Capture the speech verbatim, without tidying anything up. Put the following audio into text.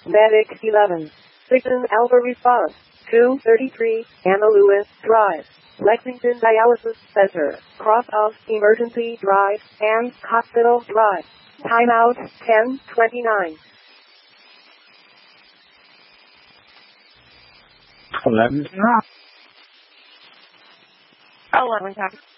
Medic eleven. Sigton Alpha response. two thirty-three, Anna Lewis Drive. Lexington Dialysis Center. Cross of Emergency Drive and Hospital Drive. Timeout ten twenty-nine. eleven. eleven.